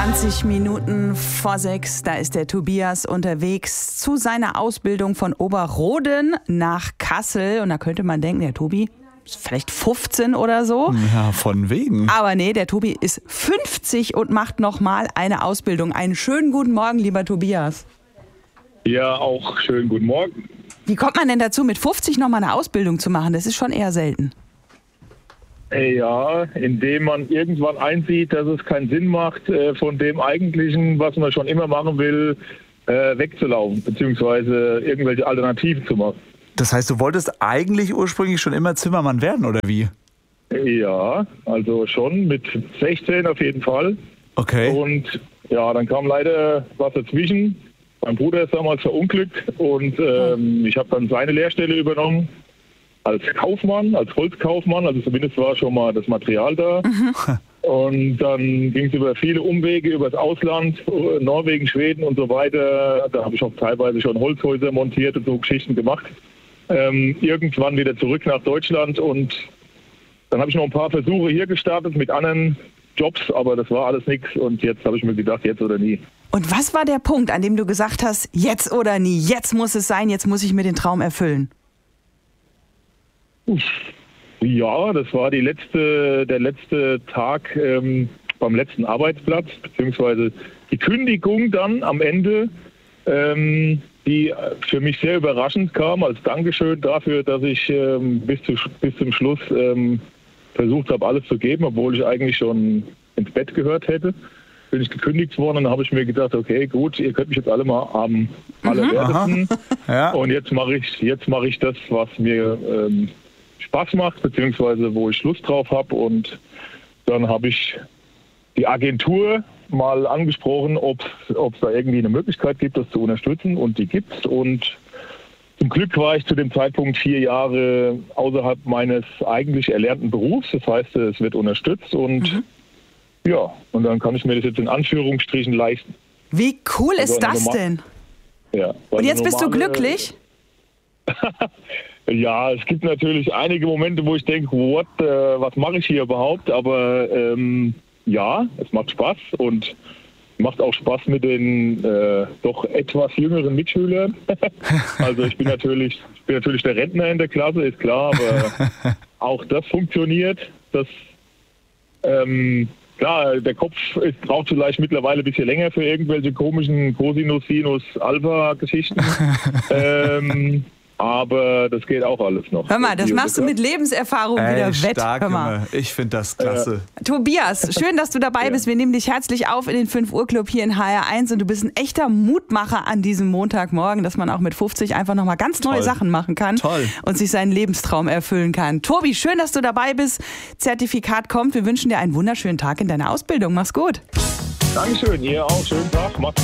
20 Minuten vor 6, da ist der Tobias unterwegs zu seiner Ausbildung von Oberroden nach Kassel. Und da könnte man denken, der Tobi ist vielleicht 15 oder so. Ja, von wegen. Aber nee, der Tobi ist 50 und macht nochmal eine Ausbildung. Einen schönen guten Morgen, lieber Tobias. Ja, auch schönen guten Morgen. Wie kommt man denn dazu, mit 50 nochmal eine Ausbildung zu machen? Das ist schon eher selten. Ja, indem man irgendwann einsieht, dass es keinen Sinn macht, von dem Eigentlichen, was man schon immer machen will, wegzulaufen, beziehungsweise irgendwelche Alternativen zu machen. Das heißt, du wolltest eigentlich ursprünglich schon immer Zimmermann werden, oder wie? Ja, also schon mit 16 auf jeden Fall. Okay. Und ja, dann kam leider was dazwischen. Mein Bruder ist damals verunglückt und ich habe dann seine Lehrstelle übernommen. Als Kaufmann, als Holzkaufmann, also zumindest war schon mal das Material da. Und dann ging es über viele Umwege, über das Ausland, Norwegen, Schweden und so weiter. Da habe ich auch teilweise schon Holzhäuser montiert und so Geschichten gemacht. Irgendwann wieder zurück nach Deutschland und dann habe ich noch ein paar Versuche hier gestartet mit anderen Jobs, aber das war alles nichts und jetzt habe ich mir gedacht, jetzt oder nie. Und was war der Punkt, an dem du gesagt hast, jetzt oder nie, jetzt muss es sein, jetzt muss ich mir den Traum erfüllen? Ja, das war der letzte Tag beim letzten Arbeitsplatz, beziehungsweise die Kündigung dann am Ende, die für mich sehr überraschend kam, als Dankeschön dafür, dass ich bis zum Schluss versucht habe, alles zu geben, obwohl ich eigentlich schon ins Bett gehört hätte. Bin ich gekündigt worden und dann habe ich mir gedacht, okay, gut, ihr könnt mich jetzt alle mal am allerwertesten. Ja. Und jetzt mache ich das, was mir Spaß macht, beziehungsweise wo ich Lust drauf habe. Und dann habe ich die Agentur mal angesprochen, ob es da irgendwie eine Möglichkeit gibt, das zu unterstützen. Und die gibt's. Und zum Glück war ich zu dem Zeitpunkt 4 Jahre außerhalb meines eigentlich erlernten Berufs. Das heißt, es wird unterstützt und ja, und dann kann ich mir das jetzt in Anführungsstrichen leisten. Wie cool ist das denn? Ja. Und jetzt bist du glücklich? Ja, es gibt natürlich einige Momente, wo ich denke, was mache ich hier überhaupt? Aber ja, es macht Spaß und macht auch Spaß mit den doch etwas jüngeren Mitschülern. Also ich bin natürlich der Rentner in der Klasse, ist klar, aber auch das funktioniert. Klar, der Kopf braucht vielleicht mittlerweile ein bisschen länger für irgendwelche komischen Cosinus, Sinus, Alpha-Geschichten. Aber das geht auch alles noch. Hör mal, das machst du mit Lebenserfahrung wieder wett. Stark, Hör mal. Junge. Ich finde das klasse. Tobias, schön, dass du dabei bist. Wir nehmen dich herzlich auf in den 5-Uhr-Club hier in HR1 und du bist ein echter Mutmacher an diesem Montagmorgen, dass man auch mit 50 einfach nochmal ganz neue Sachen machen kann und sich seinen Lebenstraum erfüllen kann. Tobi, schön, dass du dabei bist. Zertifikat kommt. Wir wünschen dir einen wunderschönen Tag in deiner Ausbildung. Mach's gut. Dankeschön, ihr auch. Schönen Tag. Macht's gut.